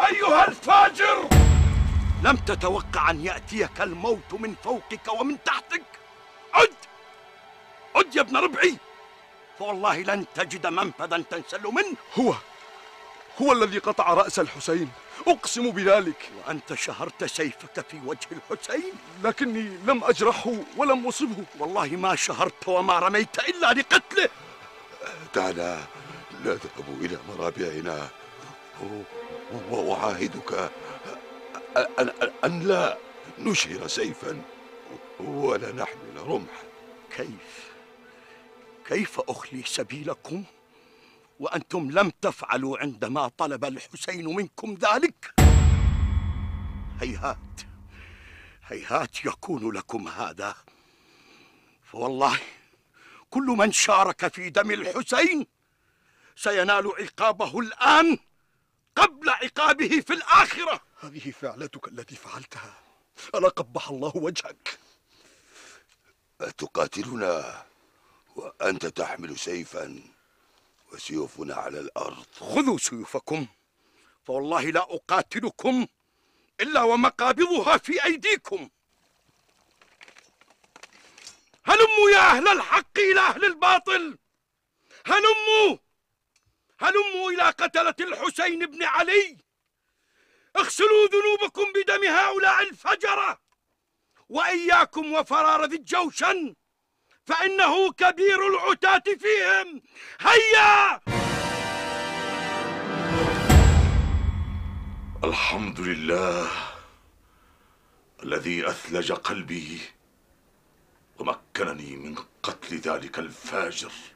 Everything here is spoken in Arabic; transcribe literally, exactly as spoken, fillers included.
أيها الفاجر! لم تتوقع أن يأتيك الموت من فوقك ومن تحتك؟ عد! عد يا ابن ربعي، فوالله لن تجد منفذا تنسل منه. هو هو الذي قطع رأس الحسين، أقسم بذلك. وأنت شهرت سيفك في وجه الحسين؟ لكني لم أجرحه ولم أصبه. والله ما شهرت وما رميت إلا لقتله. دعنا نذهب إلى مرابعنا، وأعاهدك أن, أن لا نشهر سيفا ولا نحمل رمحا. كيف؟ كيف أخلي سبيلكم وأنتم لم تفعلوا عندما طلب الحسين منكم ذلك؟ هيهات هيهات يكون لكم هذا، فوالله كل من شارك في دم الحسين سينال عقابه الآن قبل عقابه في الآخرة. هذه فعلتك التي فعلتها، ألا قبح الله وجهك. أتقاتلنا وأنت تحمل سيفا وسيوفنا على الأرض؟ خذوا سيوفكم، فوالله لا أقاتلكم إلا ومقابضها في أيديكم. هلموا يا أهل الحق إلى أهل الباطل، هلموا هلموا إلى قتلة الحسين بن علي، اغسلوا ذنوبكم بدم هؤلاء الفجرة، وإياكم وفرار ذي الجوشن فإنه كبير العتاة فيهم. هيا! الحمد لله الذي أثلج قلبي ومكنني من قتل ذلك الفاجر.